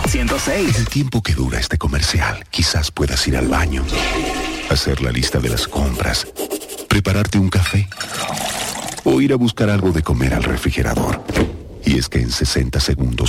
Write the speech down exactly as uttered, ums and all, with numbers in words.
ciento seis. En el tiempo que dura este comercial, quizás puedas ir al baño, hacer la lista de las compras, prepararte un café o ir a buscar algo de comer al refrigerador. Y es que en sesenta segundos